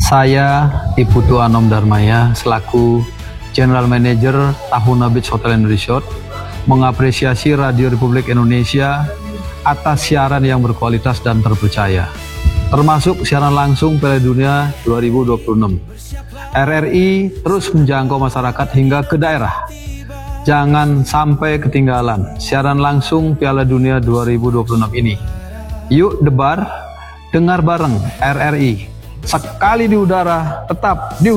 Saya Iputu Anom Darmaya selaku General Manager Tahuna Beach Hotel and Resort mengapresiasi Radio Republik Indonesia atas siaran yang berkualitas dan terpercaya, termasuk siaran langsung Piala Dunia 2026. RRI terus menjangkau masyarakat hingga ke daerah. Jangan sampai ketinggalan siaran langsung Piala Dunia 2026 ini. Yuk debar, dengar bareng RRI. Sekali di udara, tetap di udara.